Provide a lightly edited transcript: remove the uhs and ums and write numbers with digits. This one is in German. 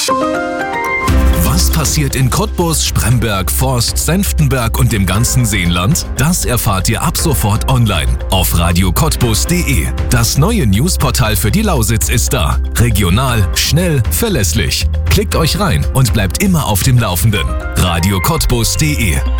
Was passiert in Cottbus, Spremberg, Forst, Senftenberg und dem ganzen Seenland? Das erfahrt ihr ab sofort online auf radiocottbus.de. Das neue Newsportal für die Lausitz ist da. Regional, schnell, verlässlich. Klickt euch rein und bleibt immer auf dem Laufenden. radiocottbus.de